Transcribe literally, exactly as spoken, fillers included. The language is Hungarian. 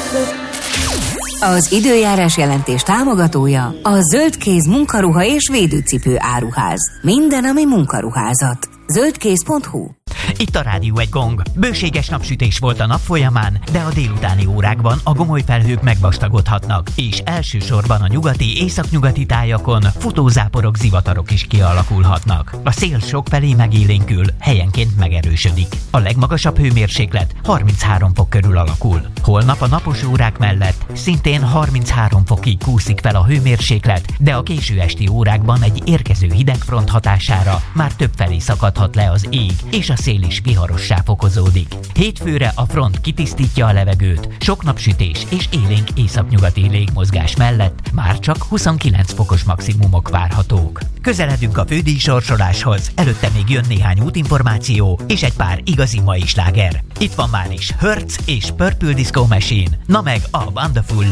Az időjárás jelentés támogatója a Zöldkéz munkaruha és védőcipő áruház. Minden, ami munkaruházat. zöldkéz pont hu. Itt a Rádió egy gong. Bőséges napsütés volt a nap folyamán, de a délutáni órákban a gomoly felhők megvastagodhatnak, és elsősorban a nyugati, északnyugati tájakon futózáporok, zivatarok is kialakulhatnak. A szél sokfelé megélénkül, helyenként megerősödik. A legmagasabb hőmérséklet harminchárom fok körül alakul. Holnap a napos órák mellett szintén harminchárom fokig kúszik fel a hőmérséklet, de a késő esti órákban egy érkező hidegfront hatására már többfelé szakadhat le az ég, és a szél is viharossá fokozódik. Hétfőre a front kitisztítja a levegőt, sok napsütés és élénk északnyugati légmozgás mellett már csak huszonkilenc fokos maximumok várhatók. Közeledünk a fődíj sorsoláshoz, előtte még jön néhány útinformáció és egy pár igazi mai sláger. Itt van már is Hertz és Purple Disco Machine, na meg a Wonderful